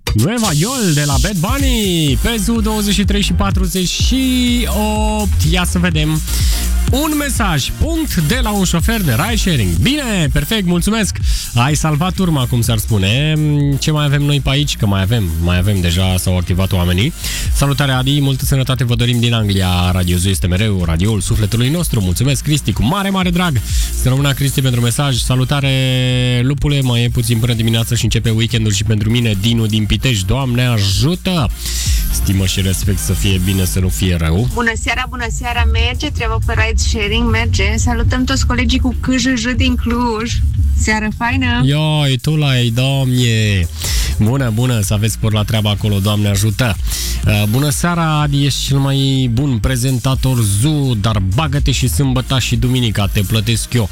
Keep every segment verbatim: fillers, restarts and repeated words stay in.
Nueva Yol de la Bad Bunny pe Z U douăzeci și trei și patruzeci și opt. Ia să vedem. Un mesaj, punct, de la un șofer de ride sharing. Bine, perfect, mulțumesc. Ai salvat urma, cum s-ar spune. Ce mai avem noi pe aici? Că mai avem, mai avem deja, s-au activat oamenii. Salutare, Adi, multă sănătate vă dorim din Anglia. Radio Z este mereu radioul sufletului nostru. Mulțumesc, Cristi, cu mare, mare drag. Să rămână Cristi pentru mesaj. Salutare, lupule, mai e puțin până dimineață și începe weekendul și pentru mine, Dinu din Pitești. Doamne ajută! Stimă și respect, să fie bine, să nu fie rău. Bună seara, bună seara, merge treaba pe ride sharing, merge. Salutăm toți colegii cu C J J din Cluj. Seară faină! Ioi, tu la-i, Doamne! Bună, bună, să aveți spor la treaba acolo, Doamne ajută! Bună seara, Adi, ești cel mai bun prezentator Z U, dar bagă-te și sâmbăta și duminica, te plătesc eu.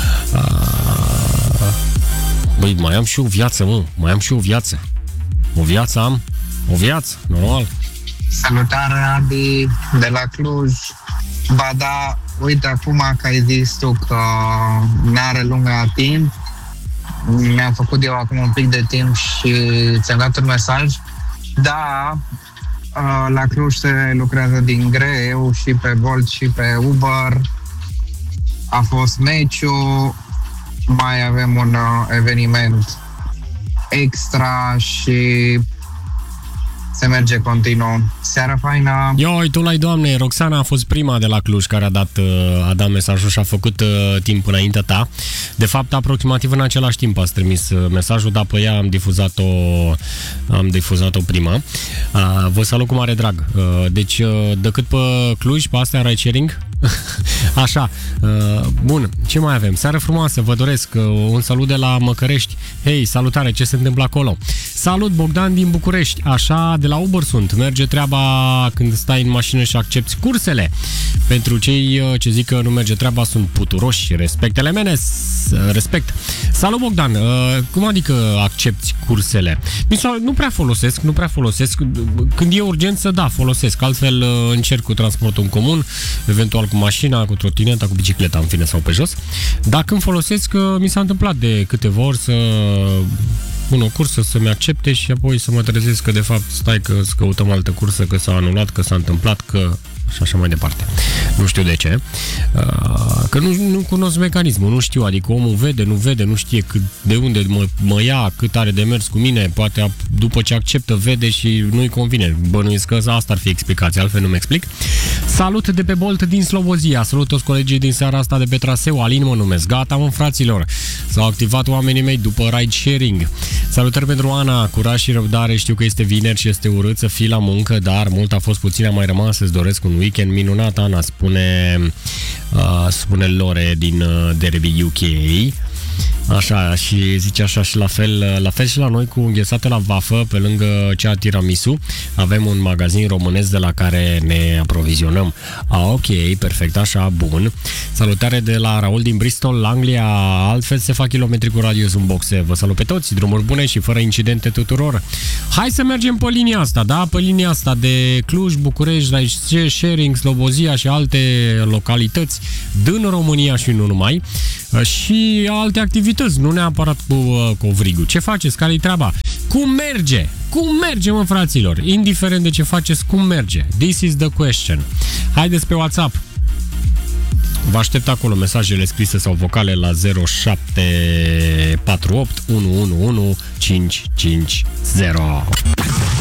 Băi, mai am și o viață, mă, mai am și o viață. O viață am, o viață, normal. Salutare, Adi, de la Cluj. Ba da, uite acum că ai zis tu că n-are lungă timp, mi-am făcut eu acum un pic de timp și ți-am dat un mesaj. Da, la Cluj se lucrează din greu și pe Bolt și pe Uber. A fost meciul, mai avem un eveniment extra și se merge continuu. Seara faină! Ioi, tu la-i, Doamne! Roxana a fost prima de la Cluj care a dat, a dat mesajul și a făcut uh, timp înaintea ta. De fapt, aproximativ în același timp ați trimis mesajul, dar pe ea am difuzat-o, am difuzat-o prima. Uh, vă salut cu mare drag. Uh, deci, uh, decât pe Cluj, pe astea ride sharing. Așa, uh, bun, ce mai avem? Seară frumoasă, vă doresc uh, un salut de la Măcărești. Hei, salutare, ce se întâmplă acolo? Salut, Bogdan din București. Așa, de la Uber sunt. Merge treaba când stai în mașină și accepti cursele. Pentru cei uh, ce zic că nu merge treaba, sunt puturoși. Respectele mele, respect. Salut, Bogdan. Uh, cum adică accepti cursele? Nu prea folosesc, nu prea folosesc. Când e urgență, da, folosesc. Altfel uh, încerc cu transportul în comun, eventual cu mașina, cu trotineta, cu bicicleta, în fine, sau pe jos. Dar când folosesc, mi s-a întâmplat de câteva ori să pun o cursă, să-mi accepte și apoi să mă trezesc că de fapt stai că să căutăm altă cursă, că s-a anulat, că s-a întâmplat, că și așa mai departe. Nu știu de ce. Că nu, nu cunosc mecanismul, nu știu, adică omul vede, nu vede, nu știe cât, de unde mă, mă ia, cât are de mers cu mine, poate după ce acceptă, vede și nu-i convine. Bănuiesc că asta ar fi explicația, altfel nu-mi explic. Salut de pe Bolt din Slobozia, salut toți colegii din seara asta de pe traseu, Alin mă numesc, gata mă fraților, s-au activat oamenii mei după ride sharing. Salutări pentru Ana, curaj și răbdare, știu că este vineri și este urât să fii la muncă, dar mult a fost, puțin a mai rămas, îți doresc un weekend minunat, Ana, spune, uh, spune Lore din uh, Derby U K. Așa, și zice așa și la fel, la fel și la noi cu înghețată la vafă, pe lângă cea tiramisu, avem un magazin românesc de la care ne aprovizionăm. Ah, ok, perfect, așa, bun. Salutare de la Raul din Bristol, Anglia, altfel se fac kilometri cu radius în boxe. Vă salut pe toți, drumuri bune și fără incidente tuturor. Hai să mergem pe linia asta, da? Pe linia asta de Cluj, București, ride sharing, Slobozia și alte localități din România și nu numai. Și alte activități, nu neapărat cu uh, covrigul. Ce faceți? Care-i treaba? Cum merge? Cum merge, mă, fraților? Indiferent de ce faceți, cum merge? This is the question. Haideți pe WhatsApp. Vă aștept acolo mesajele scrise sau vocale la zero șapte patru opt unu unu unu cinci cinci zero.